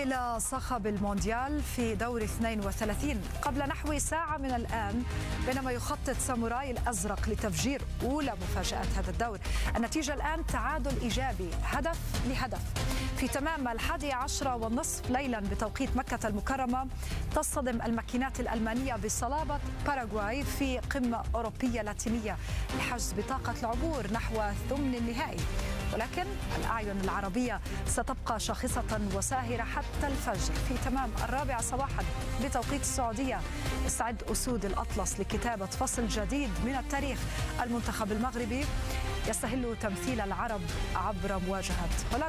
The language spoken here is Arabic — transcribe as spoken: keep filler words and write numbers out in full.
إلى صخب المونديال في دور اثنين وثلاثين قبل نحو ساعة من الآن، بينما يخطط ساموراي الأزرق لتفجير أولى مفاجآت هذا الدور. النتيجة الآن تعادل إيجابي هدف لهدف. في تمام الحادي عشر والنصف ليلا بتوقيت مكة المكرمة تصطدم الماكينات الألمانية بصلابة باراغواي في قمة أوروبية لاتينية لحجز بطاقة العبور نحو ثمن النهائي، ولكن الأعين العربية ستبقى شاخصة وساهرة حتى الفجر. في تمام الرابعة صباحا بتوقيت السعودية استعد أسود الأطلس لكتابة فصل جديد من التاريخ. المنتخب المغربي يستهل تمثيل العرب عبر مواجهة هولندا.